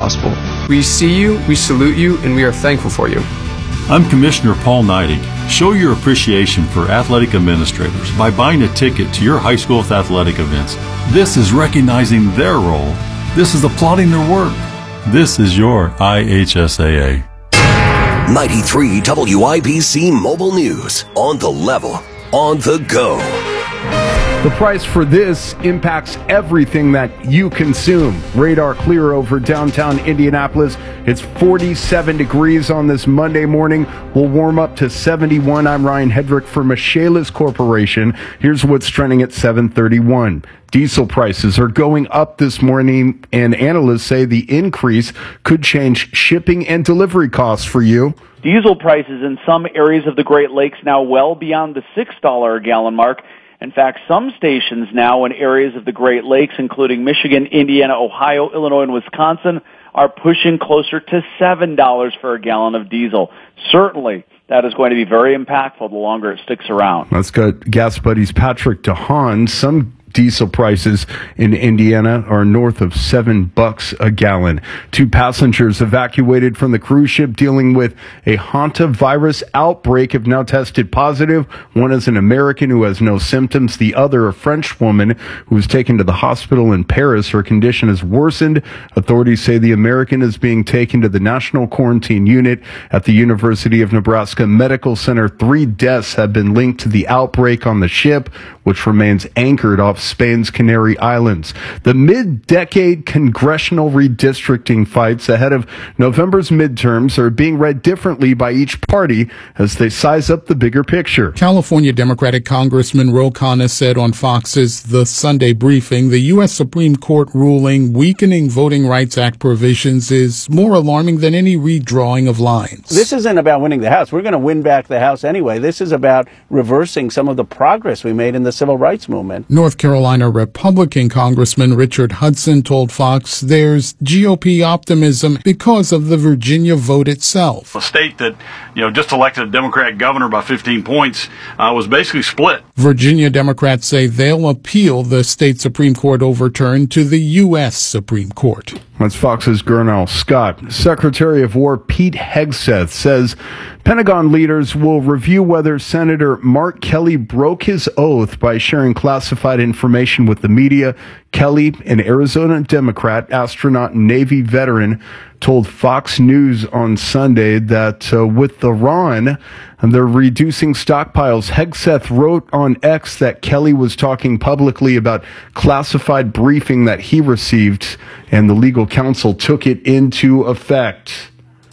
possible. We see you, we salute you, and we are thankful for you. I'm Commissioner Paul Neidig. Show your appreciation for athletic administrators by buying a ticket to your high school's athletic events. This is recognizing their role. This is applauding their work. This is your IHSAA. 93 WIBC Mobile News. On the level, on the go. The price for this impacts everything that you consume. Radar clear over downtown Indianapolis. It's 47 degrees on this Monday morning. We'll warm up to 71. I'm Ryan Hedrick for Michaelis Corporation. Here's what's trending at 7:31. Diesel prices are going up this morning, and analysts say the increase could change shipping and delivery costs for you. Diesel prices in some areas of the Great Lakes now well beyond the $6 a gallon mark. In fact, some stations now in areas of the Great Lakes, including Michigan, Indiana, Ohio, Illinois, and Wisconsin, are pushing closer to $7 for a gallon of diesel. Certainly, that is going to be very impactful the longer it sticks around. Let's go Gas Buddies Patrick DeHaan. Some diesel prices in Indiana are north of $7 a gallon. 2 passengers evacuated from the cruise ship dealing with a hantavirus outbreak have now tested positive. One is an American who has no symptoms. The other, a French woman who was taken to the hospital in Paris. Her condition has worsened. Authorities say the American is being taken to the National Quarantine Unit at the University of Nebraska Medical Center. 3 deaths have been linked to the outbreak on the ship, which remains anchored off Spain's Canary Islands. The mid-decade congressional redistricting fights ahead of November's midterms are being read differently by each party as they size up the bigger picture. California Democratic Congressman Ro Khanna said on Fox's The Sunday Briefing, the U.S. Supreme Court ruling weakening Voting Rights Act provisions is more alarming than any redrawing of lines. This isn't about winning the House. We're going to win back the House anyway. This is about reversing some of the progress we made in the civil rights movement. North Carolina Republican Congressman Richard Hudson told Fox there's GOP optimism because of the Virginia vote itself. A state that, just elected a Democrat governor by 15 points was basically split. Virginia Democrats say they'll appeal the state Supreme Court overturn to the U.S. Supreme Court. That's Fox's Gernal Scott. Secretary of War Pete Hegseth says Pentagon leaders will review whether Senator Mark Kelly broke his oath by sharing classified information with the media. Kelly, an Arizona Democrat, astronaut, and Navy veteran, told Fox News on Sunday that with Iran, they're reducing stockpiles. Hegseth wrote on X that Kelly was talking publicly about classified briefing that he received, and the legal counsel took it into effect.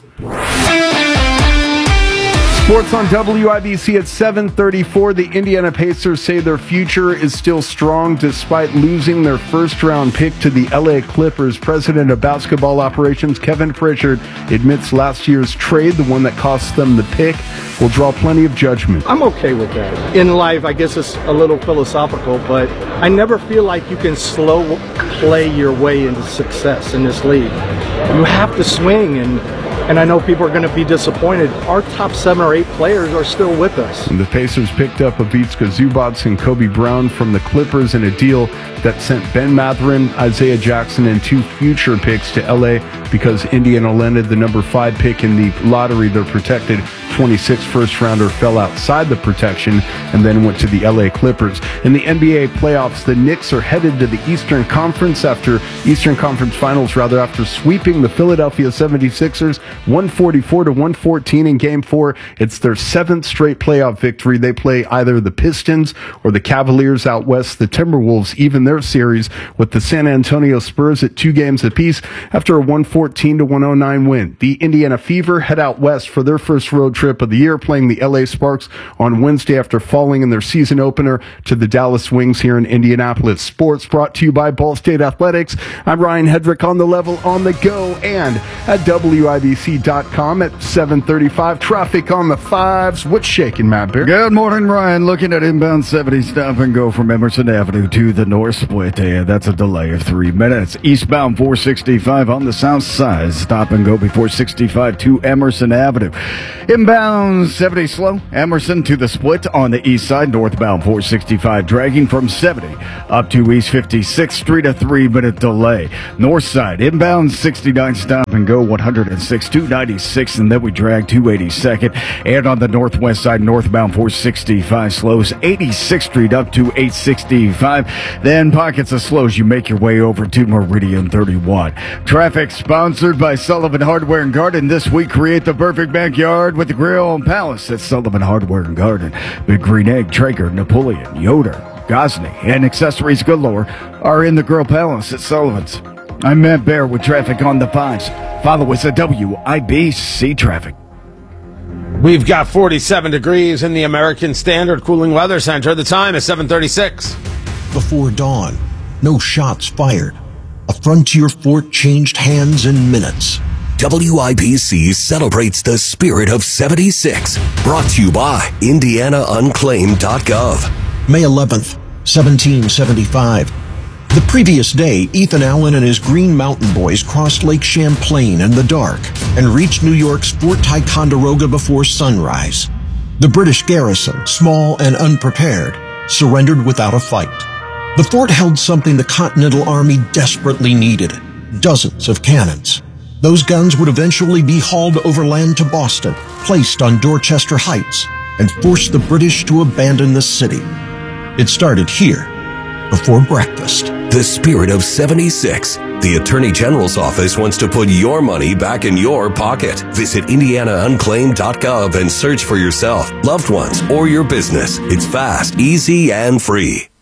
Sports on WIBC at 7:34. The Indiana Pacers say their future is still strong despite losing their first-round pick to the LA Clippers. President of basketball operations Kevin Pritchard admits last year's trade, the one that cost them the pick, will draw plenty of judgment. I'm okay with that. In life, I guess it's a little philosophical, but I never feel like you can slow play your way into success in this league. You have to swing, and I know people are going to be disappointed. Our top 7 or 8 players are still with us. And the Pacers picked up Ivica Zubac and Kobe Brown from the Clippers in a deal that sent Ben Mathurin, Isaiah Jackson, and 2 future picks to LA because Indiana landed the number 5 pick in the lottery. Their protected 26th first-rounder fell outside the protection and then went to the LA Clippers. In the NBA playoffs, the Knicks are headed to the Eastern Conference Finals after sweeping the Philadelphia 76ers 144-114 in Game 4. It's their 7th straight playoff victory. They play either the Pistons or the Cavaliers out west. The Timberwolves even their series with the San Antonio Spurs at 2 games apiece after a 114-109 win. The Indiana Fever head out west for their first road trip of the year, playing the LA Sparks on Wednesday after falling in their season opener to the Dallas Wings here in Indianapolis. Sports brought to you by Ball State Athletics. I'm Ryan Hedrick on the level, on the go, and at WIBC.com at 7:35. Traffic on the 5s. What's shaking, Matt Bear? Good morning, Ryan. Looking at inbound 70 stop and go from Emerson Avenue to the North Split. That's a delay of 3 minutes. Eastbound 465 on the south side. Stop and go before 65 to Emerson Avenue. Inbound Inbound 70 slow. Emerson to the split on the east side. Northbound 465 dragging from 70 up to East 56th Street, a 3-minute delay. North side inbound 69 stop and go 106 296, and then we drag 282nd. And on the northwest side, northbound 465 slows 86th Street up to 865. Then pockets of slows. You make your way over to Meridian 31. Traffic sponsored by Sullivan Hardware and Garden. This week, create the perfect backyard with the Grill and Palace at Sullivan Hardware and Garden. Big Green Egg, Traeger, Napoleon, Yoder, Gosney, and accessories galore are in the Grill Palace at Sullivan's. I'm Matt Bear with traffic on the 5s. Follow us at WIBC Traffic. We've got 47 degrees in the American Standard Cooling Weather Center. The time is 7:36. Before dawn, no shots fired. A Frontier fort changed hands in minutes. WIBC celebrates the spirit of 76. Brought to you by IndianaUnclaimed.gov. May 11th, 1775. The previous day, Ethan Allen and his Green Mountain Boys crossed Lake Champlain in the dark and reached New York's Fort Ticonderoga before sunrise. The British garrison, small and unprepared, surrendered without a fight. The fort held something the Continental Army desperately needed: dozens of cannons. Those guns would eventually be hauled overland to Boston, placed on Dorchester Heights, and force the British to abandon the city. It started here, before breakfast. The spirit of 76. The Attorney General's office wants to put your money back in your pocket. Visit IndianaUnclaimed.gov and search for yourself, loved ones, or your business. It's fast, easy, and free.